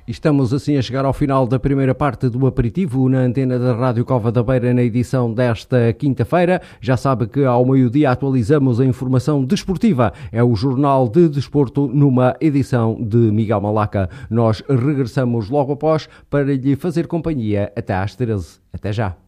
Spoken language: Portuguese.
Estamos assim a chegar ao final da primeira parte do aperitivo na antena da Rádio Cova da Beira na edição desta quinta-feira. Já sabe que ao meio-dia atualizamos a informação desportiva. É o Jornal de Desporto numa edição de Miguel Malaca. Nós regressamos logo após para lhe fazer companhia até às 13. Até já.